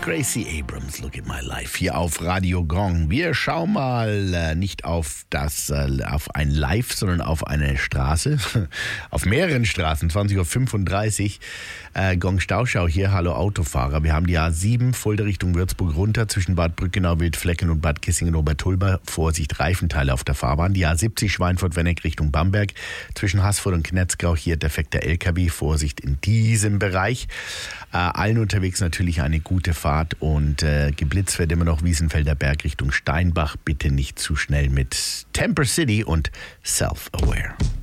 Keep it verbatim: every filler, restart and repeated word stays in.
Gracie Abrams, Look at My Life, hier auf Radio Gong. Wir schauen mal äh, nicht auf das, äh, auf ein Live, sondern auf eine Straße, auf mehreren Straßen, zwanzig Uhr fünfunddreißig, äh, Gong Stauschau hier, hallo Autofahrer. Wir haben die A sieben, Fulda Richtung Würzburg runter, zwischen Bad Brückenau, Wildflecken und Bad Kissingen-Obertulba, Vorsicht, Reifenteile auf der Fahrbahn. Die A siebzig, Schweinfurt-Wenneck Richtung Bamberg, zwischen Haßfurt und Knetzgau, hier defekter L K W, Vorsicht in diesem Bereich. Äh, allen unterwegs natürlich eine gute Fahrt und äh, geblitzt wird immer noch Wiesenfelder Berg Richtung Steinbach. Bitte nicht zu schnell mit Temper City und Self-Aware.